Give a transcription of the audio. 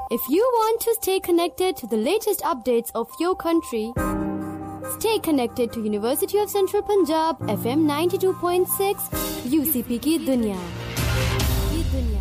If you want to stay connected to the latest updates of your country, stay connected to University of Central Punjab FM 92.6 UCP की दुनिया